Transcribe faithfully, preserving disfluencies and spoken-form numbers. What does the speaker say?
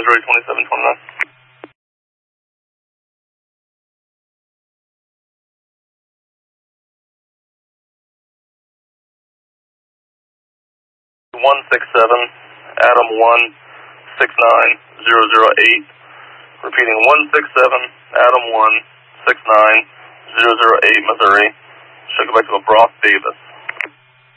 Missouri twenty-seven twenty-nine. one six seven, Adam one, six nine zero zero eight. Repeating one six seven, Adam one, six nine zero zero eight, Missouri. Should go back to LaBrosse Davis.